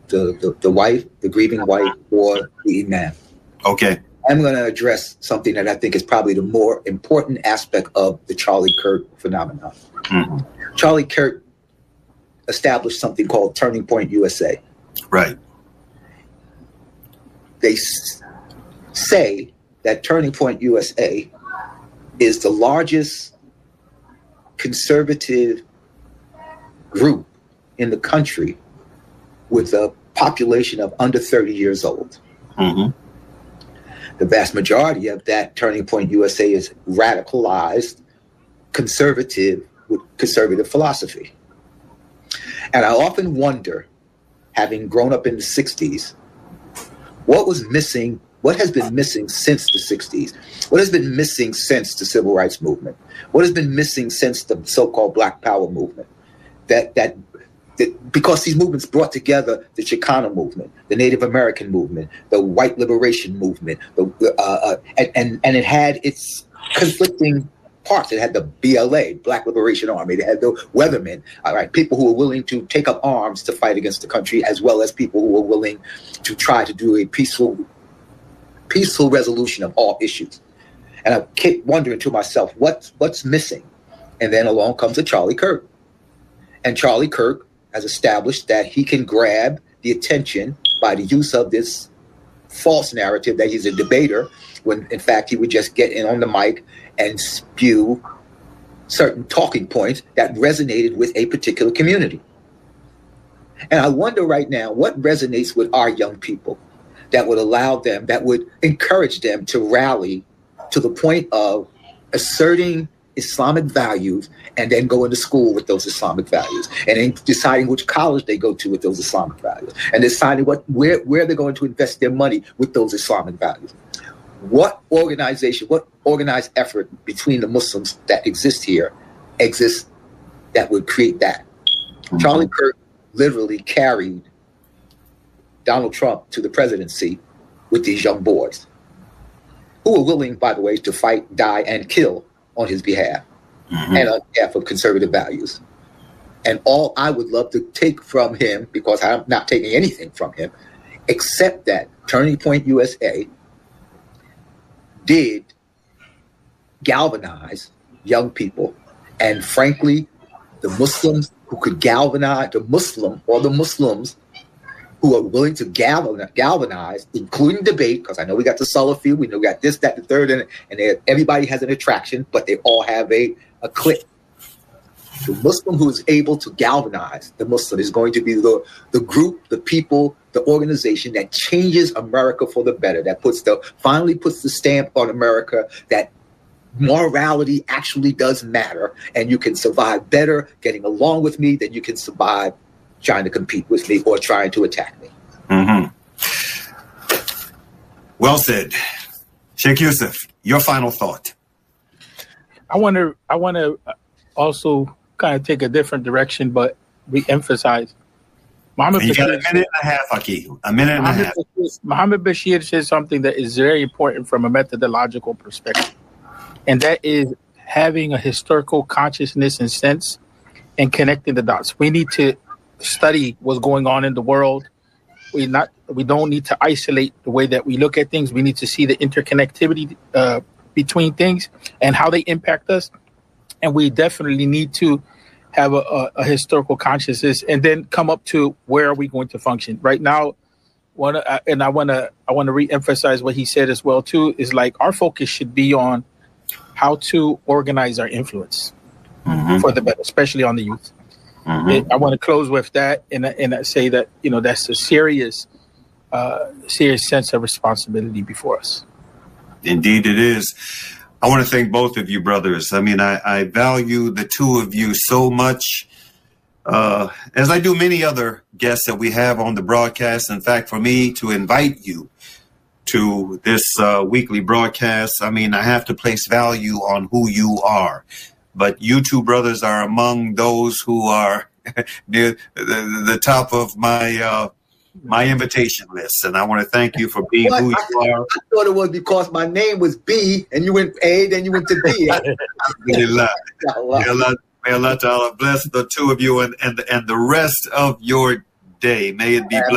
the wife, the grieving wife, or the imam. Okay. I'm going to address something that I think is probably the more important aspect of the Charlie Kirk phenomenon. Mm-hmm. Charlie Kirk established something called Turning Point USA. Right. They say that Turning Point USA is the largest conservative group in the country with a population of under 30 years old. Mm-hmm. The vast majority of that Turning Point USA is radicalized conservative with conservative philosophy. And I often wonder, having grown up in the 60s, what has been missing since the 60s? What has been missing since the Civil Rights Movement? What has been missing since the so-called Black Power movement? That because these movements brought together the Chicano movement, the Native American movement, the white liberation movement, and it had its conflicting parts. It had the BLA, Black Liberation Army. It had the Weathermen, all right, people who were willing to take up arms to fight against the country, as well as people who were willing to try to do a peaceful resolution of all issues. And I kept wondering to myself, what's missing? And then along comes a Charlie Kirk. And Charlie Kirk has established that he can grab the attention by the use of this false narrative that he's a debater, when in fact he would just get in on the mic and spew certain talking points that resonated with a particular community. And I wonder right now what resonates with our young people that would allow them, that would encourage them to rally to the point of asserting Islamic values and then going to school with those Islamic values, and then deciding which college they go to with those Islamic values, and deciding where they're going to invest their money with those Islamic values. What organization, what organized effort between the Muslims that exist here exists that would create that? Mm-hmm. Charlie Kirk literally carried Donald Trump to the presidency with these young boys who were willing, by the way, to fight, die, and kill on his behalf, mm-hmm. and on behalf of conservative values. And all I would love to take from him, because I'm not taking anything from him, except that Turning Point USA did galvanize young people. And frankly, the Muslims who could galvanize, the Muslim or the Muslims who are willing to galvanize, including debate, because I know we got the Salafi, we know we got this, that, the third, and everybody has an attraction, but they all have a clique. The Muslim who is able to galvanize the Muslim is going to be the group, the people, the organization that changes America for the better, that finally puts the stamp on America that morality actually does matter, and you can survive better getting along with me than you can survive trying to compete with me or trying to attack me. Mm-hmm. Well said. Sheikh Yusuf, your final thought. I want to also kind of take a different direction, but re-emphasize. You got a minute and a half, Aki. A minute and a half. Muhammad Bashir says something that is very important from a methodological perspective, and that is having a historical consciousness and sense and connecting the dots. We need to study what's going on in the world. We don't need to isolate the way that we look at things. We need to see the interconnectivity between things and how they impact us. And we definitely need to have a historical consciousness and then come up to where are we going to function. Right now, I want to re-emphasize what he said as well too, is like our focus should be on how to organize our influence mm-hmm. for the better, especially on the youth. Mm-hmm. I want to close with that and say that, that's a serious sense of responsibility before us. Indeed it is. I want to thank both of you, brothers. I mean, I value the two of you so much, as I do many other guests that we have on the broadcast. In fact, for me to invite you to this weekly broadcast, I mean, I have to place value on who you are. But you two brothers are among those who are near the top of my invitation list. And I want to thank you for being who you are. I thought it was because my name was B and you went A, then you went to B. May Allah Ta'ala bless the two of you and the rest of your day. May it be blessed.